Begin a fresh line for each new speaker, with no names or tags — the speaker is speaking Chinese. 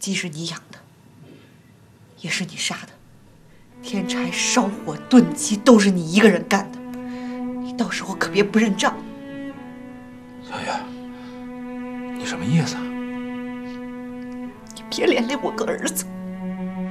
鸡是你养的，也是你杀的，添柴烧火炖鸡都是你一个人干的，你到时候可别不认账。
小月，你什么意思啊？
你别连累我个儿子。